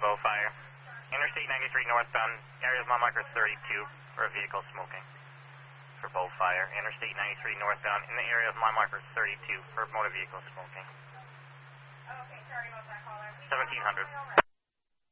Bow Fire. Interstate 93 northbound, area of mile marker 32 for a vehicle smoking. For Bow Fire. Interstate 93 northbound in the area of mile marker 32 for motor vehicle smoking. 1700.